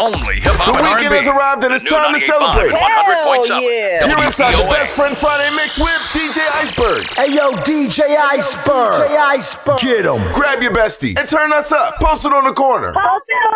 only hip-hop The and weekend R&B. has arrived and it's time to celebrate. 100.7. yeah. You're inside the WPOA. Best Friend Friday mix with DJ Iceberg. Hey yo, DJ Iceberg. Get 'em. Grab your bestie and turn us up. Post it on the corner.